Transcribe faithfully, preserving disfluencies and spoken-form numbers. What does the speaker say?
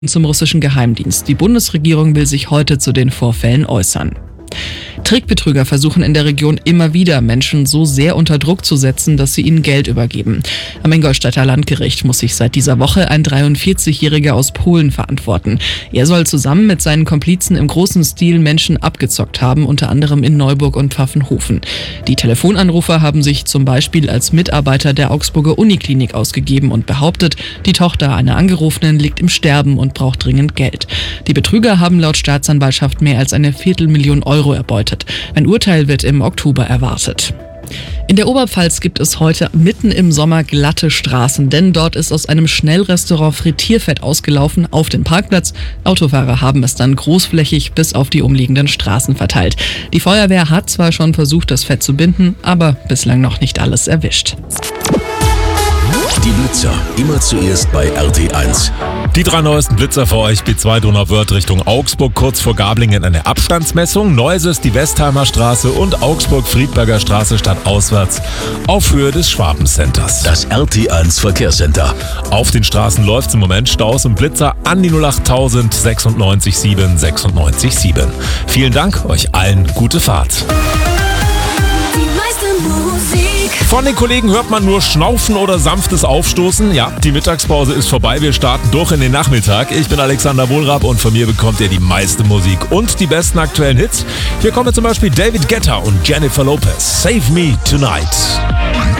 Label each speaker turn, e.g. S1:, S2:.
S1: Zum russischen Geheimdienst. Die Bundesregierung will sich heute zu den Vorfällen äußern. Trickbetrüger versuchen in der Region immer wieder, Menschen so sehr unter Druck zu setzen, dass sie ihnen Geld übergeben. Am Ingolstädter Landgericht muss sich seit dieser Woche ein dreiundvierzigjähriger aus Polen verantworten. Er soll zusammen mit seinen Komplizen im großen Stil Menschen abgezockt haben, unter anderem in Neuburg und Pfaffenhofen. Die Telefonanrufer haben sich zum Beispiel als Mitarbeiter der Augsburger Uniklinik ausgegeben und behauptet, die Tochter einer Angerufenen liegt im Sterben und braucht dringend Geld. Die Betrüger haben laut Staatsanwaltschaft mehr als eine Viertelmillion Euro erbeutet. Ein Urteil wird im Oktober erwartet. In der Oberpfalz gibt es heute mitten im Sommer glatte Straßen, denn dort ist aus einem Schnellrestaurant Frittierfett ausgelaufen auf den Parkplatz. Autofahrer haben es dann großflächig bis auf die umliegenden Straßen verteilt. Die Feuerwehr hat zwar schon versucht, das Fett zu binden, aber bislang noch nicht alles erwischt.
S2: Die Blitzer, immer zuerst bei R T eins.
S3: Die drei neuesten Blitzer für euch: B zwei Donauwörth Richtung Augsburg, kurz vor Gablingen eine Abstandsmessung, Neuses die Westheimer Straße und Augsburg-Friedberger Straße stadtauswärts auf Höhe des Schwabencenters.
S2: Das R T eins Verkehrscenter.
S3: Auf den Straßen läuft es im Moment Staus und Blitzer an die null acht null sechsundneunzig sieben sechsundneunzig sieben. Vielen Dank, euch allen gute Fahrt. Von den Kollegen hört man nur Schnaufen oder sanftes Aufstoßen. Ja, die Mittagspause ist vorbei. Wir starten durch in den Nachmittag. Ich bin Alexander Wohlrab und von mir bekommt ihr die meiste Musik und die besten aktuellen Hits. Hier kommen zum Beispiel David Guetta und Jennifer Lopez. Save Me Tonight.